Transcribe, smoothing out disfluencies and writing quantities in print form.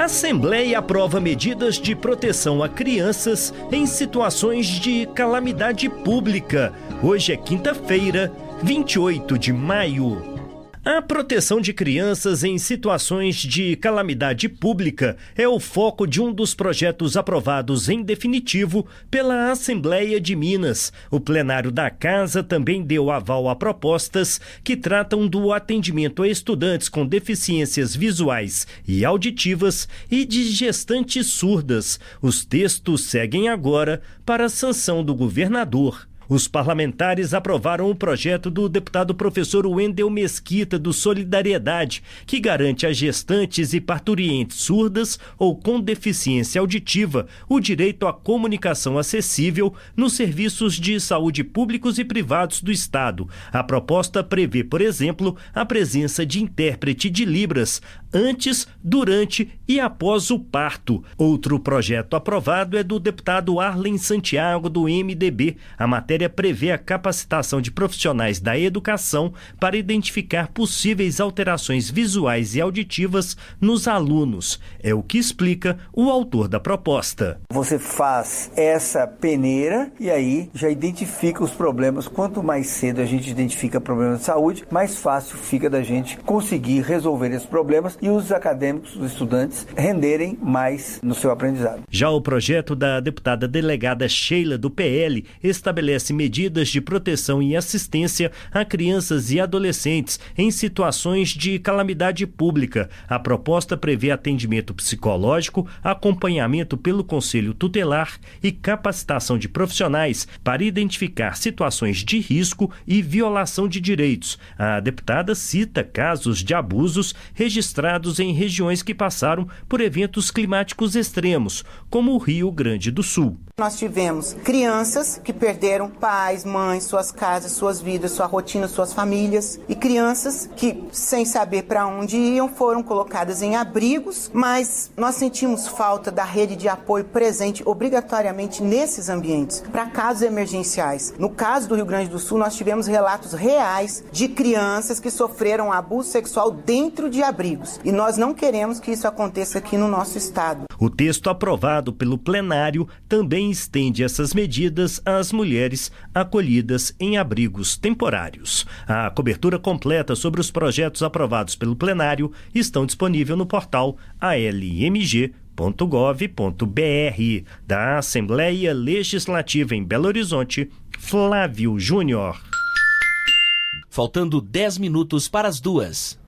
Assembleia aprova medidas de proteção a crianças em situações de calamidade pública. Hoje é quinta-feira, 28 de maio. A proteção de crianças em situações de calamidade pública é o foco de um dos projetos aprovados em definitivo pela Assembleia de Minas. O plenário da Casa também deu aval a propostas que tratam do atendimento a estudantes com deficiências visuais e auditivas e de gestantes surdas. Os textos seguem agora para a sanção do governador. Os parlamentares aprovaram o projeto do deputado professor Wendel Mesquita, do Solidariedade, que garante a gestantes e parturientes surdas ou com deficiência auditiva o direito à comunicação acessível nos serviços de saúde públicos e privados do Estado. A proposta prevê, por exemplo, a presença de intérprete de Libras antes, durante e após o parto. Outro projeto aprovado é do deputado Arlen Santiago, do MDB. A matéria prevê a capacitação de profissionais da educação para identificar possíveis alterações visuais e auditivas nos alunos. É o que explica o autor da proposta. Você faz essa peneira e aí já identifica os problemas. Quanto mais cedo a gente identifica problemas de saúde, mais fácil fica da gente conseguir resolver esses problemas e os acadêmicos, os estudantes, renderem mais no seu aprendizado. Já o projeto da deputada delegada Sheila, do PL, estabelece medidas de proteção e assistência a crianças e adolescentes em situações de calamidade pública. A proposta prevê atendimento psicológico, acompanhamento pelo Conselho Tutelar e capacitação de profissionais para identificar situações de risco e violação de direitos. A deputada cita casos de abusos registrados em regiões que passaram por eventos climáticos extremos, como o Rio Grande do Sul. Nós tivemos crianças que perderam pais, mães, suas casas, suas vidas, sua rotina, suas famílias, e crianças que, sem saber para onde iam, foram colocadas em abrigos, mas nós sentimos falta da rede de apoio presente obrigatoriamente nesses ambientes, para casos emergenciais. No caso do Rio Grande do Sul, nós tivemos relatos reais de crianças que sofreram abuso sexual dentro de abrigos, e nós não queremos que isso aconteça aqui no nosso estado. O texto aprovado pelo plenário também estende essas medidas às mulheres acolhidas em abrigos temporários. A cobertura completa sobre os projetos aprovados pelo plenário estão disponível no portal almg.gov.br. Da Assembleia Legislativa em Belo Horizonte, Flávio Júnior. Faltando 10 minutos para as 2.